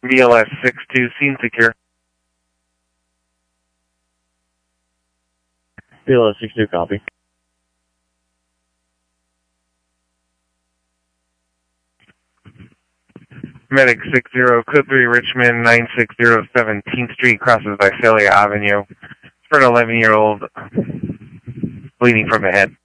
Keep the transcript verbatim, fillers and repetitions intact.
V L S six two, scene secure. V L S six two, copy. Medic six zero, code three Richmond, nine six zero seventeenth Street, crosses Visalia Avenue. For an eleven-year-old bleeding from the head.